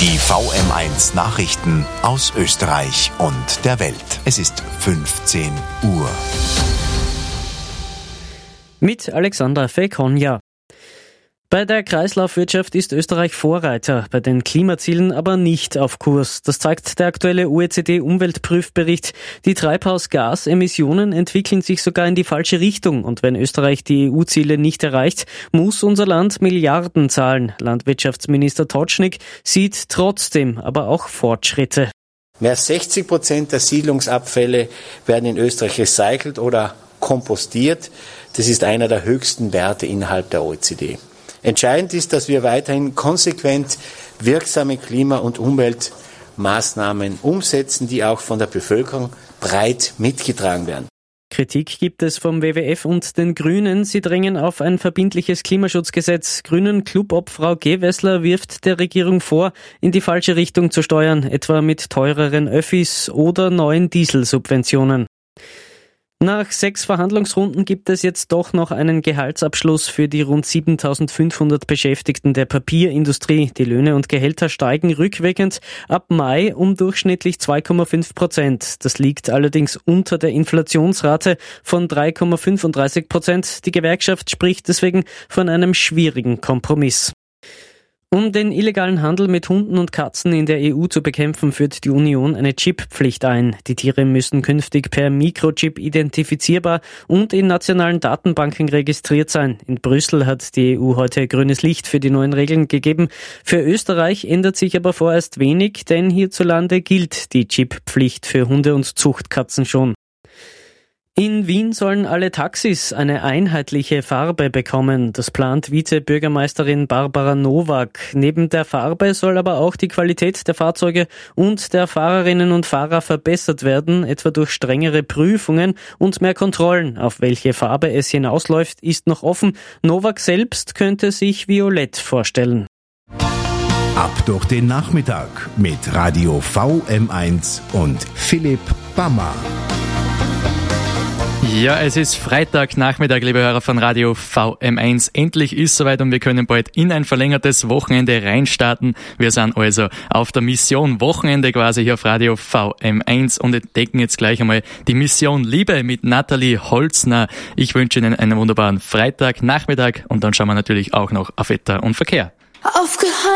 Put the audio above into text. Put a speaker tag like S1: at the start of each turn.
S1: Die VM1 Nachrichten aus Österreich und der Welt. Es ist 15 Uhr.
S2: Mit Alexander Fekonja. Bei der Kreislaufwirtschaft ist Österreich Vorreiter, bei den Klimazielen aber nicht auf Kurs. Das zeigt der aktuelle OECD-Umweltprüfbericht. Die Treibhausgasemissionen entwickeln sich sogar in die falsche Richtung. Und wenn Österreich die EU-Ziele nicht erreicht, muss unser Land Milliarden zahlen. Landwirtschaftsminister Totschnig sieht trotzdem aber auch Fortschritte.
S3: Mehr als 60% der Siedlungsabfälle werden in Österreich recycelt oder kompostiert. Das ist einer der höchsten Werte innerhalb der OECD. Entscheidend ist, dass wir weiterhin konsequent wirksame Klima- und Umweltmaßnahmen umsetzen, die auch von der Bevölkerung breit mitgetragen werden.
S2: Kritik gibt es vom WWF und den Grünen. Sie drängen auf ein verbindliches Klimaschutzgesetz. Grünen Clubobfrau Gewessler wirft der Regierung vor, in die falsche Richtung zu steuern, etwa mit teureren Öffis oder neuen Dieselsubventionen. Nach 6 Verhandlungsrunden gibt es jetzt doch noch einen Gehaltsabschluss für die rund 7.500 Beschäftigten der Papierindustrie. Die Löhne und Gehälter steigen rückwirkend ab Mai um durchschnittlich 2,5%. Das liegt allerdings unter der Inflationsrate von 3,35%. Die Gewerkschaft spricht deswegen von einem schwierigen Kompromiss. Um den illegalen Handel mit Hunden und Katzen in der EU zu bekämpfen, führt die Union eine Chipppflicht ein. Die Tiere müssen künftig per Mikrochip identifizierbar und in nationalen Datenbanken registriert sein. In Brüssel hat die EU heute grünes Licht für die neuen Regeln gegeben. Für Österreich ändert sich aber vorerst wenig, denn hierzulande gilt die Chipppflicht für Hunde und Zuchtkatzen schon. In Wien sollen alle Taxis eine einheitliche Farbe bekommen. Das plant Vizebürgermeisterin Barbara Nowak. Neben der Farbe soll aber auch die Qualität der Fahrzeuge und der Fahrerinnen und Fahrer verbessert werden, etwa durch strengere Prüfungen und mehr Kontrollen. Auf welche Farbe es hinausläuft, ist noch offen. Nowak selbst könnte sich violett vorstellen.
S1: Ab durch den Nachmittag mit Radio VM1 und Philipp Bammer.
S4: Ja, es ist Freitagnachmittag, liebe Hörer von Radio VM1. Endlich ist soweit und wir können bald in ein verlängertes Wochenende reinstarten. Wir sind also auf der Mission Wochenende quasi hier auf Radio VM1 und entdecken jetzt gleich einmal die Mission Liebe mit Nathalie Holzner. Ich wünsche Ihnen einen wunderbaren Freitagnachmittag und dann schauen wir natürlich auch noch auf Wetter und Verkehr.